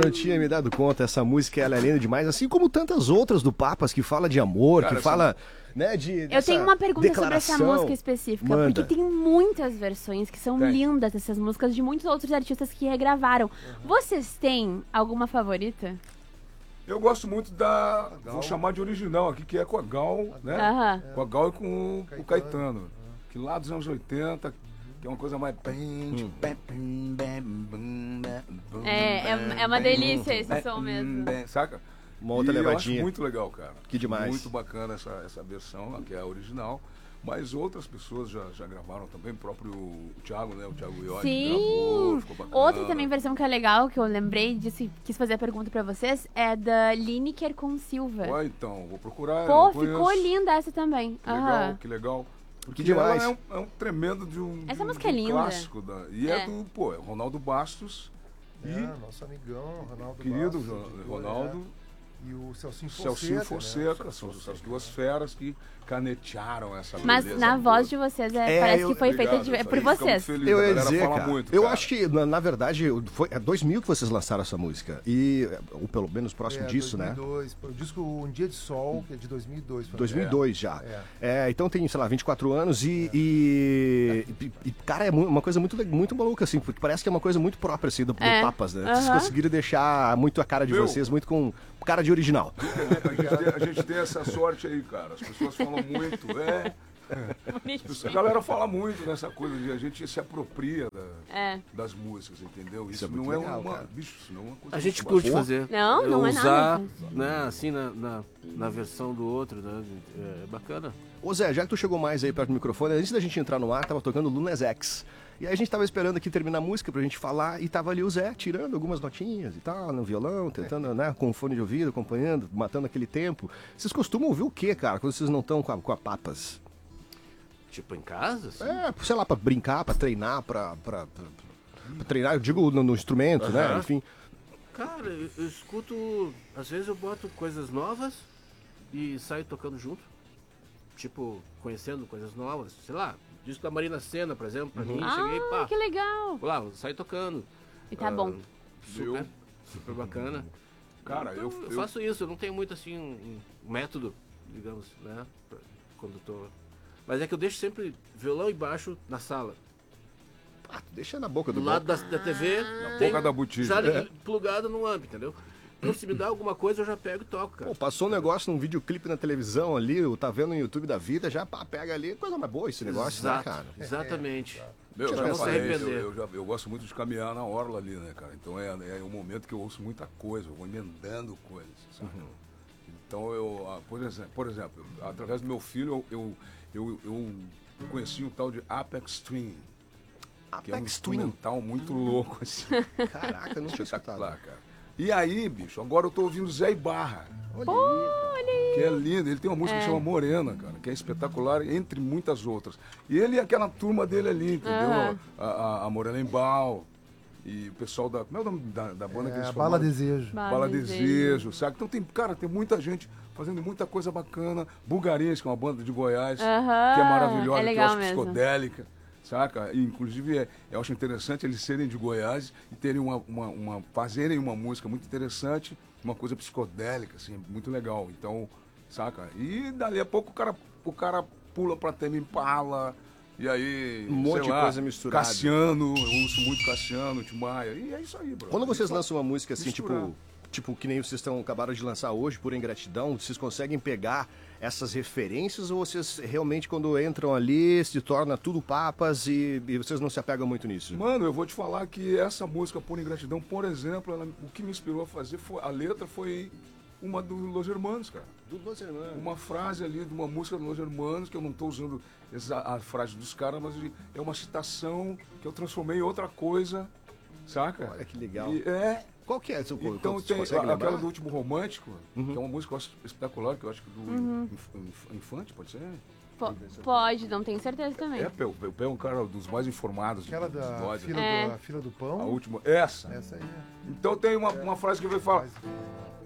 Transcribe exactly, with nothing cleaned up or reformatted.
não tinha me dado conta, essa música ela é linda demais, assim como tantas outras do Papas, que fala de amor, cara, que fala, sim, né, de Eu tenho uma pergunta declaração. sobre essa música específica, Manda. porque tem muitas versões que são tem. lindas, essas músicas, de muitos outros artistas que regravaram. Uhum. Vocês têm alguma favorita? Eu gosto muito da, vou chamar de original aqui, que é com a Gal, né? Uhum. Com a Gal e com o Caetano, que lá dos anos oitenta... que é uma coisa mais... Hum. É, é, é uma delícia esse som mesmo. Saca? Uma outra e levadinha. Eu acho muito legal, cara. Que demais. Muito bacana essa, essa versão, que é a original. Mas outras pessoas já, já gravaram também, o próprio o Thiago, né? O Thiago Iori gravou, ficou bacana. Outra também versão que é legal, que eu lembrei disso e quis fazer a pergunta pra vocês, é da Lineker com Silva. Ué, então, vou procurar. Pô, ficou linda essa também. Que legal, que legal. Porque que demais. É um, é um tremendo de um, Essa de, música é de um linda. clássico. Da, e é. é do, pô, é Ronaldo Bastos. É, e nosso amigão, Ronaldo querido Bastos. Ronaldo. É. E o Celcinho Fonseca. Celcinho Fonseca, né? São essas duas feras que canetearam essa Mas beleza. na voz de vocês, é, é, parece eu, que foi obrigado, feita de, é por aí, vocês. Feliz, eu ia dizer, fala cara, muito, eu cara. acho que, na, na verdade, foi é dois mil que vocês lançaram essa música. E, ou pelo menos próximo é, disso, dois mil e dois, né? O disco Um Dia de Sol, que é de dois mil e dois. dois mil e dois é. já. É. É, então tem, sei lá, vinte e quatro anos e, é. e, e, e, cara, é uma coisa muito, muito maluca, assim, porque parece que é uma coisa muito própria, assim, do, é. do Papas, né? Uhum. Vocês conseguiram deixar muito a cara de Meu, vocês, muito com cara de original. A gente, tem, a gente tem essa sorte aí, cara. As pessoas falam muito, é... A galera fala muito nessa coisa de a gente se apropria da, é. das músicas, entendeu? Isso, isso é não legal, é uma, cara. Bicho, isso não é uma coisa. A gente curte boa. fazer. Não, não é usar, nada. Né, assim na, na, na versão do outro, né? É bacana. Ô Zé, já que tu chegou mais aí perto do microfone, antes da gente entrar no ar, tava tocando Lunas X. E aí a gente tava esperando aqui terminar a música pra gente falar, e tava ali o Zé tirando algumas notinhas e tal, no violão, tentando, né, com o fone de ouvido, acompanhando, matando aquele tempo. Vocês costumam ouvir o quê, cara, quando vocês não estão com a, com a Papas? Tipo, em casa? Assim? É, sei lá, pra brincar, pra treinar, pra, pra, pra, pra treinar, eu digo no, no instrumento, uhum. né, enfim. Cara, eu, eu escuto, às vezes eu boto coisas novas e saio tocando junto. Tipo, conhecendo coisas novas, sei lá, disco da Marina Sena, por exemplo, pra uhum. mim, ah, cheguei, pá. que legal. Lá, saio tocando. E tá uh, bom. Super, super bacana. Cara, então, eu, eu... Eu faço isso, eu não tenho muito, assim, um, um método, digamos, né, pra, quando eu tô... Mas é que eu deixo sempre violão e baixo na sala. Ah, deixa na boca do Do lado da, da T V, na tem boca da botija. Já é. plugado no amp, entendeu? Então se me dá alguma coisa eu já pego e toco, cara. Pô, passou um negócio num videoclipe na televisão ali, tá vendo no YouTube da vida, já pá, pega ali, coisa mais boa esse negócio, Exato, né, cara? Exatamente. É, é. Meu, pra não se arrepender. Eu, eu, já, eu gosto muito de caminhar na orla ali, né, cara? Então é, é um momento que eu ouço muita coisa, eu vou emendando coisas, sabe? Uhum. Então eu, por exemplo, por exemplo, através do meu filho, eu, eu, eu, eu conheci um tal de Apex Twin. Apex que é um Twin. instrumental muito louco, assim. Caraca, não tinha escutado. Cara. E aí, bicho, agora eu tô ouvindo Zé Ibarra. Olha aí. Que é lindo. Ele tem uma música é. que chama Morena, cara, que é espetacular, entre muitas outras. E ele e aquela turma dele ali, entendeu? Uhum. A, a, a Morena Embal. E o pessoal da... Como é o nome da, da banda é, que eles Bala Desejo. Bala, Bala Desejo. Desejo, sabe? Então tem, cara, tem muita gente fazendo muita coisa bacana. Bulgarinhas, que é uma banda de Goiás, uhum. que é maravilhosa, é que eu acho mesmo. psicodélica. Saca? E, inclusive, é, eu acho interessante eles serem de Goiás e terem uma, uma, uma, fazerem uma música muito interessante, uma coisa psicodélica, assim, muito legal. Então, saca? E dali a pouco o cara, o cara pula pra Tame Impala, e aí, um monte de lá, coisa misturada. Cassiano, eu ouço muito Cassiano, Tim Maia, e é isso aí, bro. Quando vocês lançam uma música assim, misturar. tipo, tipo, que nem vocês estão, acabaram de lançar hoje, Pura Ingratidão, vocês conseguem pegar essas referências ou vocês realmente, quando entram ali, se torna tudo Papas e, e vocês não se apegam muito nisso? Mano, eu vou te falar que essa música Pura Ingratidão, por exemplo, ela, o que me inspirou a fazer, foi, a letra foi uma do Los Hermanos, cara. Do Los Hermanos. Uma frase ali de uma música do Los Hermanos, que eu não estou usando a, a frase dos caras, mas é uma citação que eu transformei em outra coisa, saca? Olha que legal. E é... Qual que é? Seu, então tem a, aquela do Último Romântico, uhum. que é uma música que eu acho espetacular, que eu acho que do uhum. Inf, Infante, pode ser? P pode, não tenho certeza também. É, o Pé é um cara dos mais informados. Aquela do, da do fila, é. do, a fila do Pão. A última, essa. Essa aí. Então tem uma, uma frase que vai falar...